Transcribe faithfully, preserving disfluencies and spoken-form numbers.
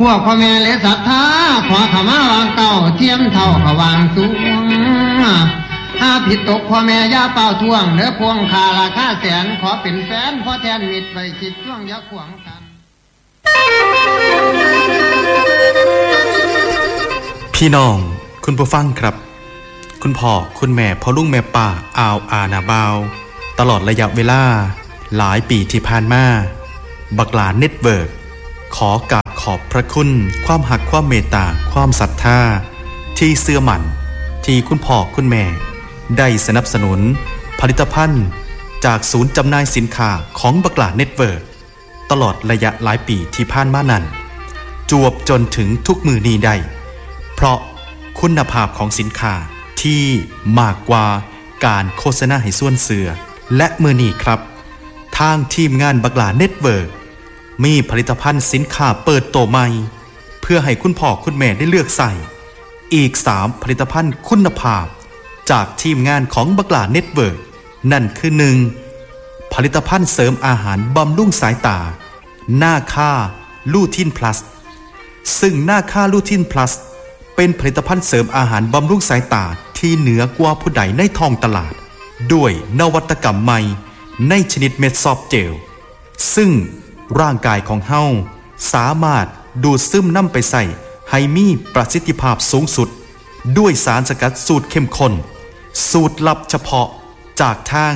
พวกพ่อแม่และศรัทธาขอขมาวางเก่าเทียมเท่าขวางสูงถ้าผิดตกพ่อแม่ย่าเป่าท่วงเนื้อพวงคาราคาแสนขอเป็นแฟนพ่อแทนมิตรไปคิดช่วงยักขวางกันพี่น้องคุณผู้ฟังครับคุณพ่อคุณแม่พ่อลุงแม่ป้าอาวอานาบาวตลอดระยะเวลาหลายปีที่ผ่านมาบักหลาเน็ตเวิร์กขอกราบขอบพระคุณความหักความเมตตาความศรัทธาที่เสื่อมั่นที่คุณพ่อคุณแม่ได้สนับสนุนผลิตภัณฑ์จากศูนย์จำหน่ายสินค้าของบักหลาเน็ตเวิร์กตลอดระยะหลายปีที่ผ่านมานั้นจวบจนถึงทุกมือนี้ได้เพราะคุณภาพของสินค้าที่มากกว่าการโฆษณาให้ส่วนเสือและมือนี้ครับทางทีมงานบักหลาเน็ตเวิร์กมีผลิตภัณฑ์สินค้าเปิดโตใหม่เพื่อให้คุณพ่อคุณแม่ได้เลือกใส่อีกสามผลิตภัณฑ์คุณภาพจากทีมงานของบักหลาเน็ตเวิร์กนั่นคือหนึ่งผลิตภัณฑ์เสริมอาหารบำรุงสายตาหน้าค่าลูทินพลัสซึ่งหน้าค่าลูทินพลัสเป็นผลิตภัณฑ์เสริมอาหารบำรุงสายตาที่เหนือกว่าผู้ใดในท้องตลาดด้วยนวัตกรรมใหม่ในชนิดเม็ดซอฟต์เจลซึ่งร่างกายของเฮาสามารถดูดซึมนำไปใส่ให้มีประสิทธิภาพสูงสุดด้วยสารสกัดสูตรเข้มข้นสูตรลับเฉพาะจากทาง